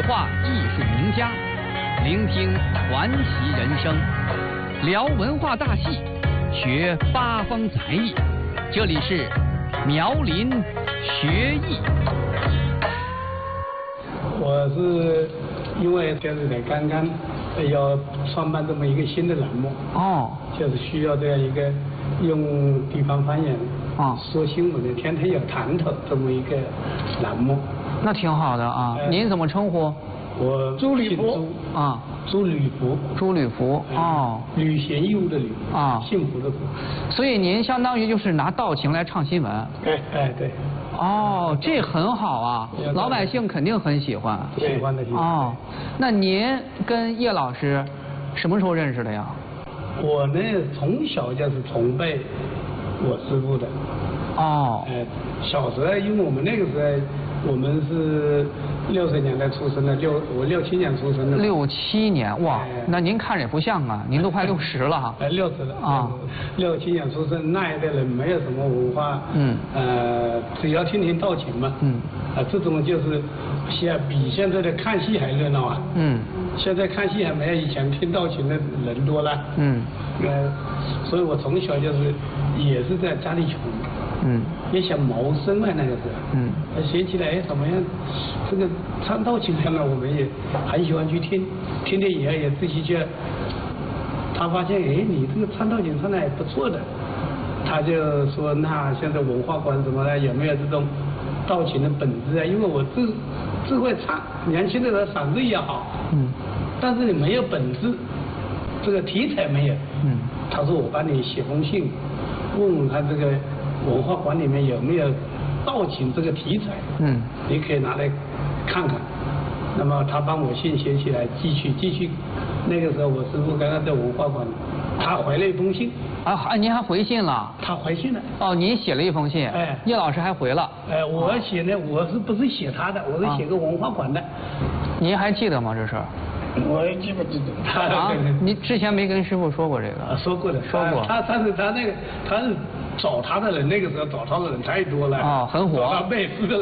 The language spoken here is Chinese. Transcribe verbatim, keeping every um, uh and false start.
化艺术名家，聆听传奇人生，聊文化大戏，学八方才艺。这里是苗林学艺。 我是因为电视台刚刚要创办这么一个新的栏目， 哦， 就是需要这样一个用地方方言啊说新闻的，天天有谈头这么一个栏目。 那挺好的啊。呃、您怎么称呼？ 我朱履福啊，朱履福， 朱履福哦， 履行义务的履啊， 幸福的福。 所以您相当于就是拿道情来唱新闻。 哎哎对。 哦，这很好啊，老百姓肯定很喜欢。 喜欢的喜欢。 哦，那您跟叶老师什么时候认识的呀？ 我呢，从小就是崇拜我师父的。 哦。 呃，小时候，因为我们那个时候，我们是六十年代出生的，六我六七年出生的。 六七年，哇，哎、那您看着也不像啊，您都快六十了哈。 哎，六十了啊， 六七年出生那一代人没有什么文化， 嗯， 呃，只要听听道情嘛， 嗯， 啊，这种就是现比现在的看戏还热闹啊， 嗯， 现在看戏还没有以前听道情的人多了， 嗯， 呃，所以我从小就是也是在家里穷。 嗯， 也想谋生啊，那个时候， 嗯， 学起来哎怎么样？这个唱道情呢，我们也很喜欢去听，听了以后也自己去。他发现哎，你这个唱道情唱的还不错的，他就说那现在文化馆什么的有没有这种道情的本质啊？因为我自自会唱，年轻的时候嗓子也好， 嗯， 但是你没有本质，这个题材没有， 嗯， 他说我帮你写封信，问问看这个。文化馆里面有没有道情这个题材？嗯，你可以拿来看看。那么他帮我信写起来，寄去寄去。那个时候我师父刚刚在文化馆，他回了一封信。 啊，您还回信了？ 他回信了。 哦，您写了一封信。 哎， 叶老师还回了。 哎，我写呢，我是不是写他的？我是写个文化馆的。 您还记得吗？这是？ 我也记不记得。 啊，你之前没跟师傅说过这个？ 说过的， 说过。 他但是他那个他是找他的人，那个时候找他的人太多了。 哦，很火。 找他妹夫的。